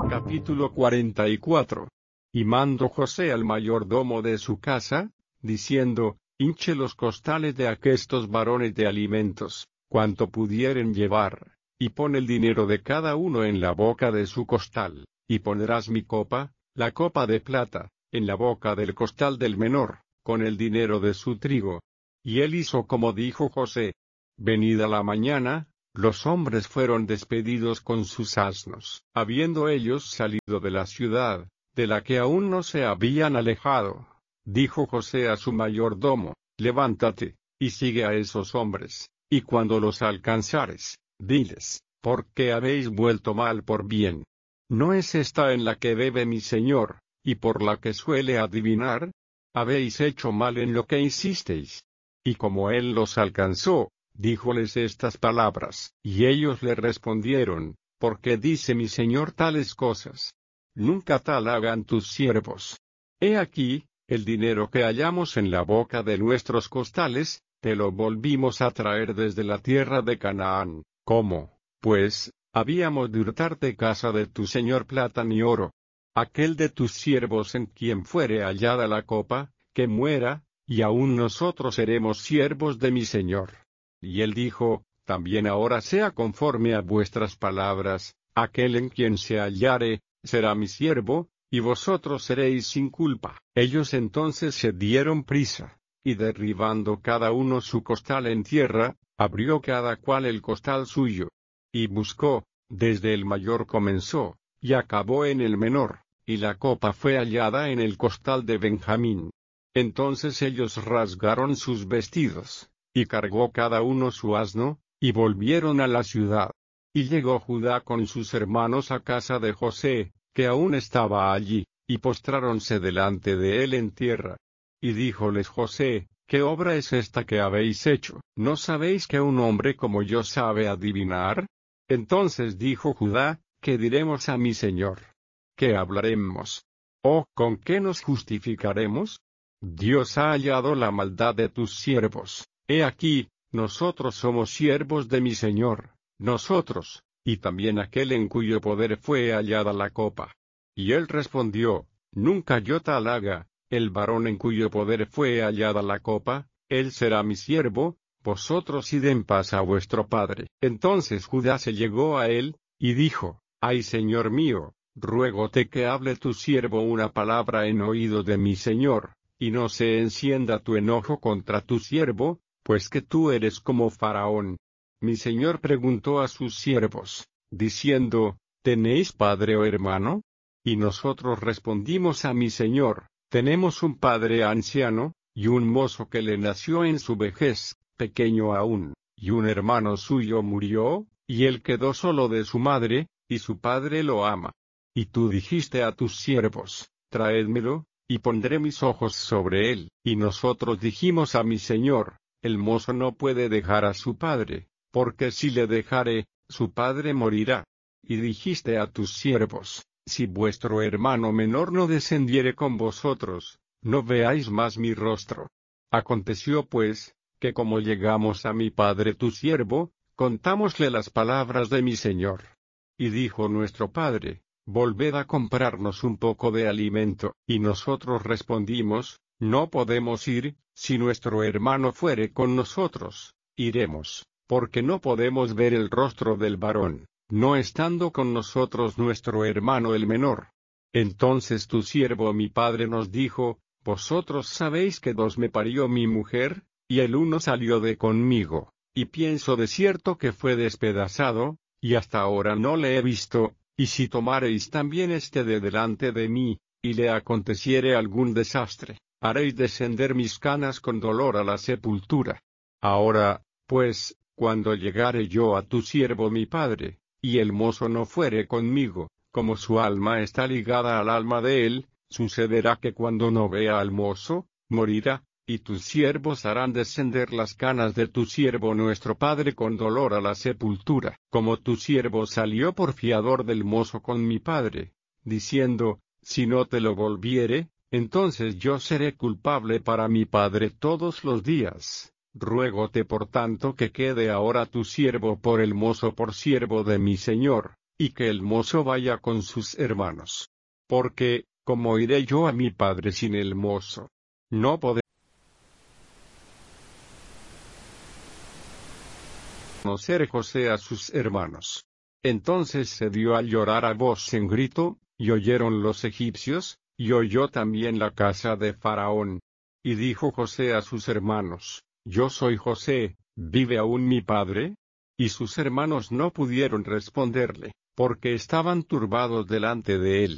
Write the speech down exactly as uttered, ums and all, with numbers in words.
Capítulo cuarenta y cuatro. Y mandó José al mayordomo de su casa, diciendo, hinche los costales de aquestos varones de alimentos, cuanto pudieren llevar, y pon el dinero de cada uno en la boca de su costal, y pondrás mi copa, la copa de plata, en la boca del costal del menor, con el dinero de su trigo. Y él hizo como dijo José. Venida la mañana, los hombres fueron despedidos con sus asnos, habiendo ellos salido de la ciudad, de la que aún no se habían alejado. Dijo José a su mayordomo, levántate, y sigue a esos hombres, y cuando los alcanzares, diles, ¿por qué habéis vuelto mal por bien? ¿No es esta en la que bebe mi señor, y por la que suele adivinar? Habéis hecho mal en lo que hicisteis. Y como él los alcanzó, díjoles estas palabras, y ellos le respondieron, ¿por qué dice mi señor tales cosas? Nunca tal hagan tus siervos. He aquí, el dinero que hallamos en la boca de nuestros costales, te lo volvimos a traer desde la tierra de Canaán. ¿Cómo, pues, habíamos de hurtarte casa de tu señor plata ni oro? Aquel de tus siervos en quien fuere hallada la copa, que muera, y aún nosotros seremos siervos de mi señor. Y él dijo, también ahora sea conforme a vuestras palabras, aquel en quien se hallare, será mi siervo, y vosotros seréis sin culpa. Ellos entonces se dieron prisa, y derribando cada uno su costal en tierra, abrió cada cual el costal suyo. Y buscó, desde el mayor comenzó, y acabó en el menor, y la copa fue hallada en el costal de Benjamín. Entonces ellos rasgaron sus vestidos, y cargó cada uno su asno, y volvieron a la ciudad. Y llegó Judá con sus hermanos a casa de José, que aún estaba allí, y postráronse delante de él en tierra. Y díjoles José, ¿qué obra es esta que habéis hecho? ¿No sabéis que un hombre como yo sabe adivinar? Entonces dijo Judá, ¿qué diremos a mi señor? ¿Qué hablaremos? ¿O con qué nos justificaremos? Dios ha hallado la maldad de tus siervos. He aquí, nosotros somos siervos de mi señor, nosotros, y también aquel en cuyo poder fue hallada la copa. Y él respondió, nunca yo tal haga, el varón en cuyo poder fue hallada la copa, él será mi siervo, vosotros id en paz a vuestro padre. Entonces Judá se llegó a él, y dijo, ay señor mío, ruégote que hable tu siervo una palabra en oído de mi señor, y no se encienda tu enojo contra tu siervo, pues que tú eres como Faraón. Mi señor preguntó a sus siervos, diciendo, ¿tenéis padre o hermano? Y nosotros respondimos a mi señor, tenemos un padre anciano, y un mozo que le nació en su vejez, pequeño aún, y un hermano suyo murió, y él quedó solo de su madre, y su padre lo ama. Y tú dijiste a tus siervos, traédmelo, y pondré mis ojos sobre él. Y nosotros dijimos a mi señor, el mozo no puede dejar a su padre, porque si le dejare, su padre morirá. Y dijiste a tus siervos, si vuestro hermano menor no descendiere con vosotros, no veáis más mi rostro. Aconteció pues, que como llegamos a mi padre tu siervo, contámosle las palabras de mi señor. Y dijo nuestro padre, volved a comprarnos un poco de alimento. Y nosotros respondimos, no podemos ir, si nuestro hermano fuere con nosotros, iremos, porque no podemos ver el rostro del varón, no estando con nosotros nuestro hermano el menor. Entonces tu siervo mi padre nos dijo, vosotros sabéis que dos me parió mi mujer, y el uno salió de conmigo, y pienso de cierto que fue despedazado, y hasta ahora no le he visto. Y si tomareis también este de delante de mí, y le aconteciere algún desastre, haréis descender mis canas con dolor a la sepultura. Ahora, pues, cuando llegare yo a tu siervo mi padre, y el mozo no fuere conmigo, como su alma está ligada al alma de él, sucederá que cuando no vea al mozo, morirá, y tus siervos harán descender las canas de tu siervo nuestro padre con dolor a la sepultura. Como tu siervo salió por fiador del mozo con mi padre, diciendo, si no te lo volviere, entonces yo seré culpable para mi padre todos los días. Ruégote por tanto que quede ahora tu siervo por el mozo por siervo de mi señor, y que el mozo vaya con sus hermanos. Porque, ¿cómo iré yo a mi padre sin el mozo? No podré conocer José a sus hermanos. Entonces se dio a llorar a voz en grito, y oyeron los egipcios, y oyó también la casa de Faraón. Y dijo José a sus hermanos: Yo soy José, ¿vive aún mi padre? Y sus hermanos no pudieron responderle, porque estaban turbados delante de él.